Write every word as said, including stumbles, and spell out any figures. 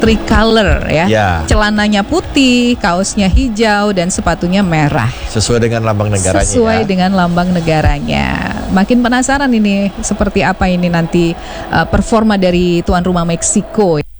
tricolor ya. Ya. Celananya putih, kaosnya hijau dan sepatunya merah. Sesuai dengan lambang negaranya. Sesuai ya. dengan lambang negaranya. Makin penasaran ini seperti apa ini nanti uh, performa dari tuan rumah Meksiko.